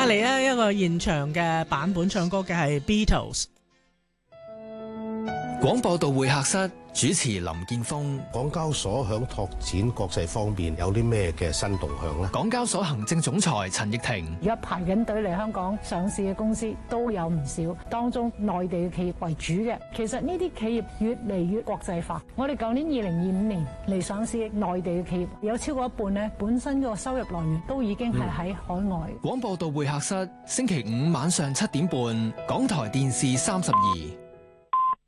嚟咧一個現場嘅版本，唱歌嘅係 Beatles。 廣播道會客室主持林建峰。 港交所響拓展國際方面有啲咩嘅新動向呢？ 港交所行政總裁陳奕婷。 而家排緊隊嚟香港上市嘅公司都有唔少，當中內地嘅企業為主嘅。其實呢啲企業越嚟越國際化。我哋舊年2025年嚟上市內地嘅企業有超過一半呢，本身個收入來源都已經係喺海外。 廣播道會客室星期五晚上7點半，港台電視32。